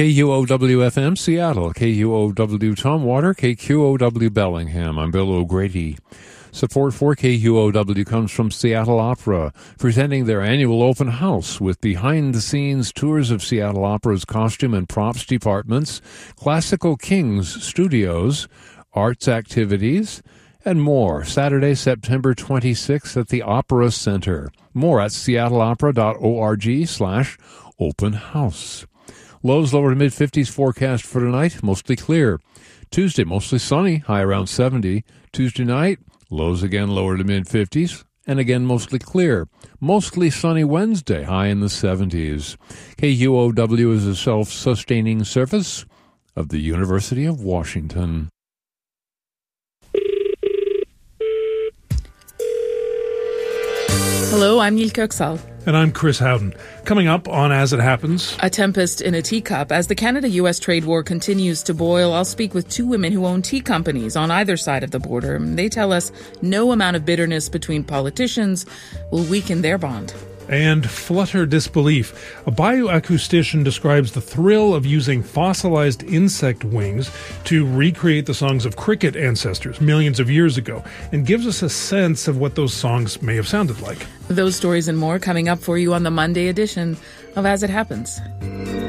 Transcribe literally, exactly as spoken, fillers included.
K U O W F M Seattle, K U O W Tumwater, K Q O W Bellingham. I'm Bill O'Grady. Support for K U O W comes from Seattle Opera, presenting their annual open house with behind-the-scenes tours of Seattle Opera's costume and props departments, Classical Kings studios, arts activities, and more. Saturday, September twenty-sixth at the Opera Center. More at seattleopera.org slash open house. Lows lower to mid-fifties forecast for tonight, mostly clear. Tuesday, mostly sunny, high around seventy. Tuesday night, lows again lower to mid-fifties, and again mostly clear. Mostly sunny Wednesday, high in the seventies. K U O W is a self-sustaining service of the University of Washington. Hello, I'm Neil Kirksall. And I'm Chris Howden. Coming up on As It Happens... A tempest in a teacup. As the Canada-U S trade war continues to boil, I'll speak with two women who own tea companies on either side of the border. They tell us no amount of bitterness between politicians will weaken their bond. And flutter disbelief. A bioacoustician describes the thrill of using fossilized insect wings to recreate the songs of cricket ancestors millions of years ago, and gives us a sense of what those songs may have sounded like. Those stories and more coming up for you on the Monday edition of As It Happens.